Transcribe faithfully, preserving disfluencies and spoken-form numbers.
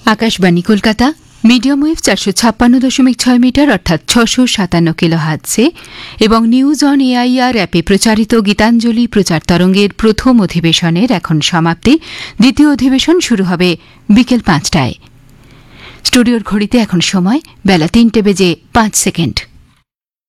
Akashvani Kolkata medium wave চারশো ছাপ্পান্ন দশমিক ছয় মিটার অর্থাৎ ছশো সাতান্ন কিলো হার্টজে এবং নিউজ অন এআইআর অ্যাপে প্রচারিত গীতাঞ্জলি প্রচার তরঙ্গের প্রথম অধিবেশনের এখন সমাপ্তি। দ্বিতীয় অধিবেশন শুরু হবে বিকেল পাঁচটায়। স্টুডিওর ঘড়িতে এখন সময় বেলা তিনটে বেজে পাঁচ সেকেন্ড।